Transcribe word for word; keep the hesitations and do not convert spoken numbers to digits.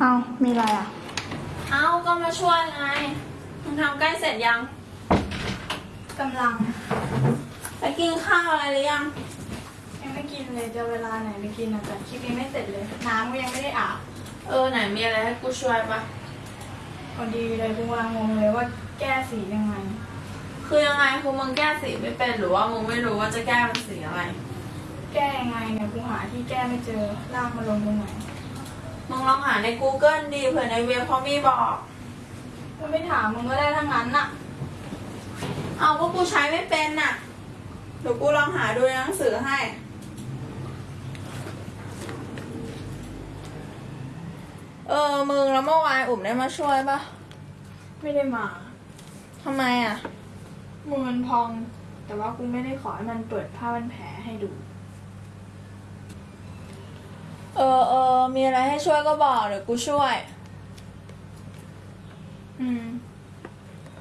เอามีอะไรอ่ะเอาก็มาช่วยไงมึงทำใกล้เสร็จยังกำลังไปกินข้าวอะไรหรือยังยังไม่กินเลยจะเวลาไหนไปกินอ่ะแต่คลิปนี้ไม่เสร็จเลยน้ำก็ยังไม่ได้อาบเออไหนมีอะไรให้กูช่วยปะพอดีเลยกูวางงงเลยว่าแก้สียังไงคือยังไงคือมึงแก้สีไม่เป็นหรือว่ามึงไม่รู้ว่าจะแก้เป็นสีอะไรแก้ยังไงเนี่ยกูหาที่แก้ไม่เจอลากมาลงตรงไหนมึงลองหาใน Google ดีเผื่อในเว็บเขามีบอกกูไม่ถามมึงก็ได้ทั้งนั้นน่ะเอาก็กูใช้ไม่เป็นน่ะเดี๋ยวกูลองหาดูในหนังสือให้เออมึงแล้วเมื่อวานอุ่มได้มาช่วยปะไม่ได้มาทำไมอ่ะมือมันพองแต่ว่ากูไม่ได้ขอให้มันเปิดผ้าพันแผลให้ดูเออเออมีอะไรให้ช่วยก็บอกเดี๋ยวกูช่วยอืม